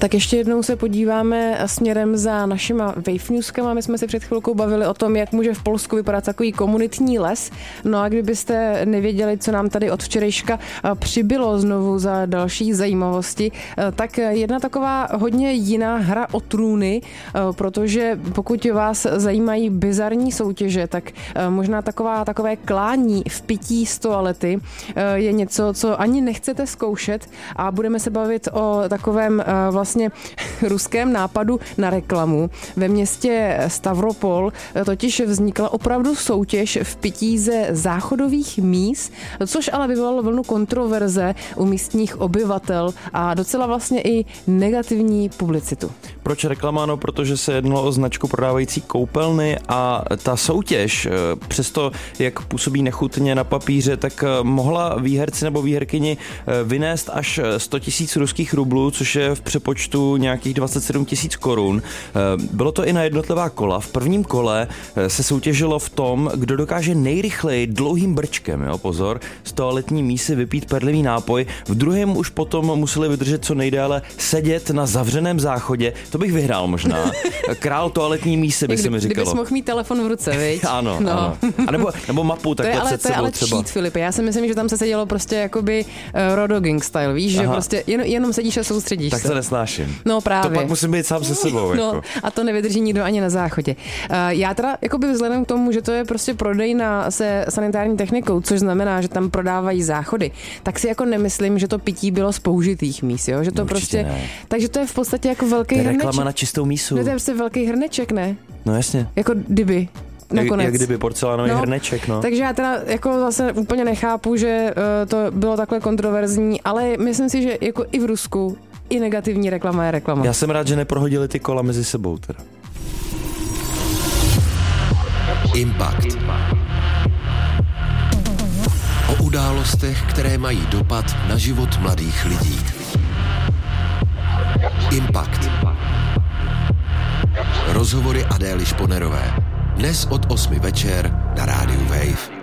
Tak ještě jednou se podíváme směrem za našima Wave Newskama. My jsme se před chvilkou bavili o tom, jak může v Polsku vypadat takový komunitní les. No a kdybyste nevěděli, co nám tady od včerejška přibylo znovu za další zajímavosti, tak jedna taková hodně jiná hra o trůny, protože pokud vás zajímají bizarní soutěže, tak možná takové klání v pití z toalety je něco, co ani nechcete zkoušet, a budeme se bavit o takovém vlastně ruském nápadu na reklamu. Ve městě Stavropol totiž vznikla opravdu soutěž v pití ze záchodových míst, což ale vyvolalo vlnu kontroverze u místních obyvatel a docela vlastně i negativní publicitu. Proč reklama? No, protože se jednalo o značku prodávající koupelny a ta soutěž, přesto jak působí nechutně na papíře, tak mohla výherci nebo výherkyni vynést až 100 000 ruských rublů, což je v přepočtu nějakých 27 000 korun. Bylo to i na jednotlivá kola. V prvním kole se soutěžilo v tom, kdo dokáže nejrychleji dlouhým brčkem, jo, pozor, z toaletní mísy vypít perlivý nápoj. V druhém už potom museli vydržet co nejdéle sedět na zavřeném záchodě. To bych vyhrál možná. Král toaletní mísy by se mi říkalo. Kdybys mohl mít telefon v ruce, viď? Ano, no. Ano. A nebo mapu takhle před sebou třeba. To je ale cheat, Filipe. Já si myslím, že tam se sedělo prostě jakoby Rodogang style, víš, že prostě jenom sedíš a soustředíš tak se. Tak to nesnáším. No právě. To pak musím být sám se sebou. No, jako. A to nevydrží nikdo ani na záchodě. Já teda jakoby vzhledem k tomu, že to je prostě prodejna se sanitární technikou, což znamená, že tam prodávají záchody, tak si jako nemyslím, že to pití bylo z použitých míst, jo? Že to prostě ne. Takže to je v podstatě jako velký hrneček. Reklama na čistou mísu. No, to je prostě velký hrneček, ne? No jasně. Jako kdyby. Nakonec. Jak kdyby porcelánový hrneček, no. Takže já teda jako zase úplně nechápu, že to bylo takhle kontroverzní, ale myslím si, že jako i v Rusku i negativní reklama je reklama. Já jsem rád, že neprohodili ty kola mezi sebou teda. Impact. O událostech, které mají dopad na život mladých lidí. Impact. Rozhovory Adély Šponerové. Dnes od 8 večer na rádiu Wave.